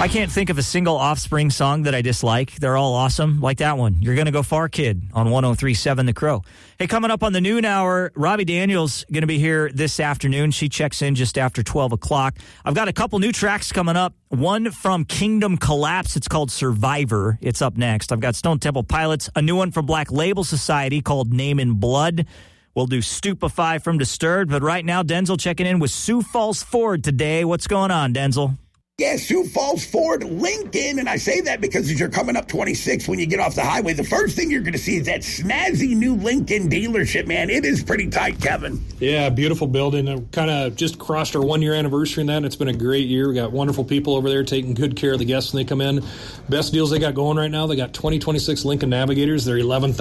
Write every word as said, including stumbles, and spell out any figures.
I can't think of a single Offspring song that I dislike. They're all awesome. Like that one. You're Gonna Go Far, Kid, on one oh three point seven The Crow. Hey, coming up on the noon hour, Robbie Daniels going to be here this afternoon. She checks in just after twelve o'clock. I've got a couple new tracks coming up. One from Kingdom Collapse. It's called Survivor. It's up next. I've got Stone Temple Pilots. A new one from Black Label Society called Name in Blood. We'll do Stupefy from Disturbed. But right now, Denzel checking in with Sioux Falls Ford today. What's going on, Denzel? Yeah, Sioux Falls Ford, Lincoln, and I say that because as you're coming up twenty-six, when you get off the highway, the first thing you're going to see is that snazzy new Lincoln dealership, man. It is pretty tight, Kevin. Yeah, beautiful building. Kind of just crossed our one-year anniversary in that, and it's been a great year. We got wonderful people over there taking good care of the guests when they come in. Best deals they got going right now, they got twenty twenty-six Lincoln Navigators. They're eleven